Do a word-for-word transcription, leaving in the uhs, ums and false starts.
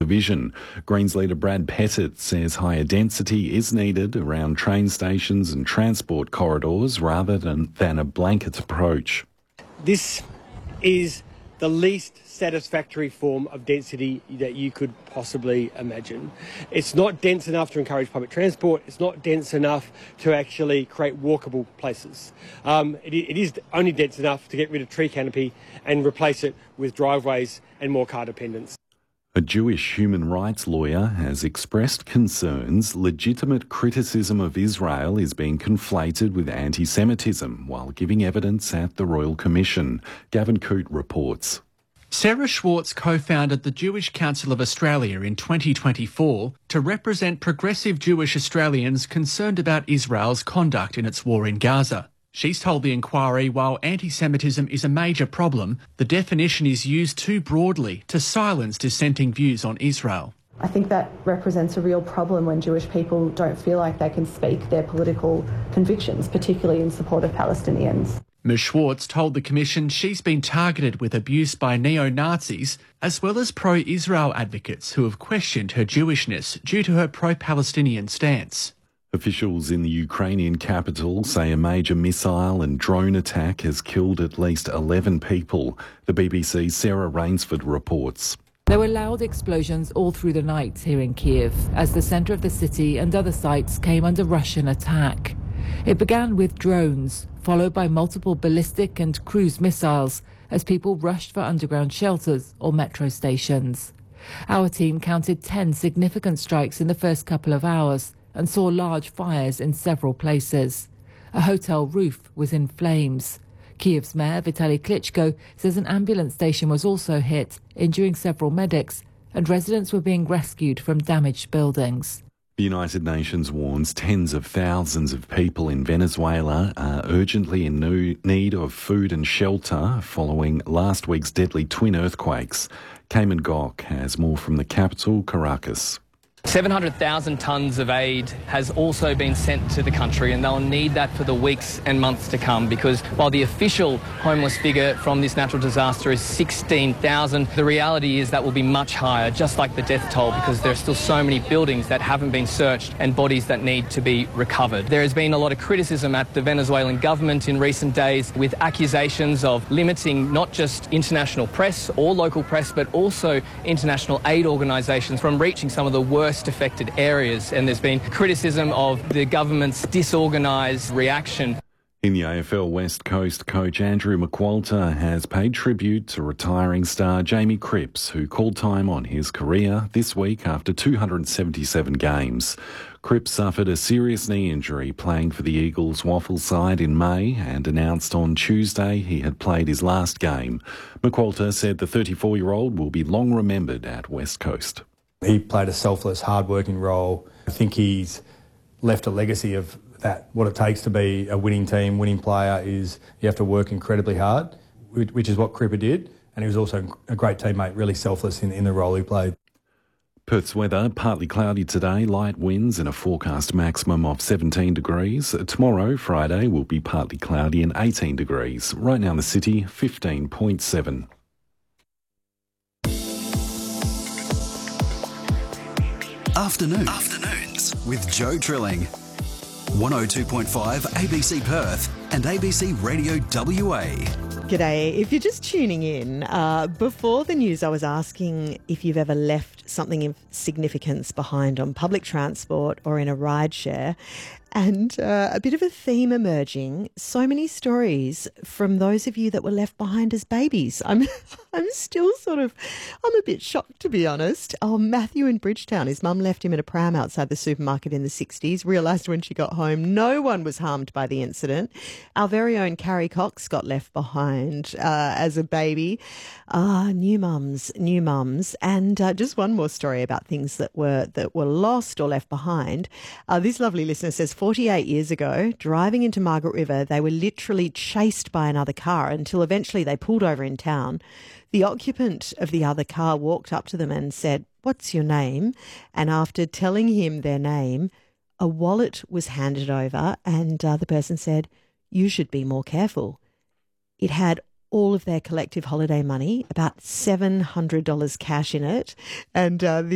division. Greens leader Brad Pettit says higher density is needed around train stations and transport corridors rather than, than a blanket approach. This is the least satisfactory form of density that you could possibly imagine. It's not dense enough to encourage public transport. It's not dense enough to actually create walkable places. Um, it, it is only dense enough to get rid of tree canopy and replace it with driveways and more car dependence. A Jewish human rights lawyer has expressed concerns legitimate criticism of Israel is being conflated with anti-Semitism while giving evidence at the Royal Commission. Gavin Coote reports. Sarah Schwartz co-founded the Jewish Council of Australia in twenty twenty-four to represent progressive Jewish Australians concerned about Israel's conduct in its war in Gaza. She's told the inquiry while anti-Semitism is a major problem, the definition is used too broadly to silence dissenting views on Israel. I think that represents a real problem when Jewish people don't feel like they can speak their political convictions, particularly in support of Palestinians. Ms Schwartz told the Commission she's been targeted with abuse by neo-Nazis as well as pro-Israel advocates who have questioned her Jewishness due to her pro-Palestinian stance. Officials in the Ukrainian capital say a major missile and drone attack has killed at least eleven people. The B B C's Sarah Rainsford reports. There were loud explosions all through the night here in Kiev as the centre of the city and other sites came under Russian attack. It began with drones, followed by multiple ballistic and cruise missiles as people rushed for underground shelters or metro stations. Our team counted ten significant strikes in the first couple of hours and saw large fires in several places. A hotel roof was in flames. Kiev's mayor, Vitaly Klitschko, says an ambulance station was also hit, injuring several medics, and residents were being rescued from damaged buildings. The United Nations warns tens of thousands of people in Venezuela are urgently in need of food and shelter following last week's deadly twin earthquakes. Cayman Gok has more from the capital, Caracas. seven hundred thousand tonnes of aid has also been sent to the country, and they'll need that for the weeks and months to come, because while the official homeless figure from this natural disaster is sixteen thousand, the reality is that will be much higher, just like the death toll, because there are still so many buildings that haven't been searched and bodies that need to be recovered. There has been a lot of criticism at the Venezuelan government in recent days with accusations of limiting not just international press or local press, but also international aid organisations from reaching some of the worst affected areas, and there's been criticism of the government's disorganised reaction. In the A F L West Coast, coach Andrew McQualter has paid tribute to retiring star Jamie Cripps, who called time on his career this week after two hundred seventy-seven games. Cripps suffered a serious knee injury playing for the Eagles Waffle side in May and announced on Tuesday he had played his last game. McQualter said the thirty-four-year-old will be long remembered at West Coast. He played a selfless, hard-working role. I think he's left a legacy of that. What it takes to be a winning team, winning player, is you have to work incredibly hard, which is what Cripper did. And he was also a great teammate, really selfless in, in the role he played. Perth's weather, partly cloudy today, light winds and a forecast maximum of seventeen degrees. Tomorrow, Friday, will be partly cloudy and eighteen degrees. Right now in the city, fifteen point seven. Afternoons. Afternoons with Joe Trilling. one oh two point five A B C Perth and A B C Radio W A. G'day. If you're just tuning in, uh, before the news I was asking if you've ever left something of significance behind on public transport or in a rideshare, and uh, a bit of a theme emerging. So many stories from those of you that were left behind as babies. I'm I'm still sort of, I'm a bit shocked, to be honest. Oh, Matthew in Bridgetown, his mum left him in a pram outside the supermarket in the sixties, realised when she got home no one was harmed by the incident. Our very own Carrie Cox got left behind uh, as a baby. Ah, uh, new mums, new mums. And uh, just one more story about things that were that were lost or left behind. Uh, this lovely listener says forty-eight years ago, driving into Margaret River, they were literally chased by another car until eventually they pulled over in town. The occupant of the other car walked up to them and said, "What's your name?" And after telling him their name, a wallet was handed over and uh, the person said, "You should be more careful." It had all of their collective holiday money, about seven hundred dollars cash in it. And uh,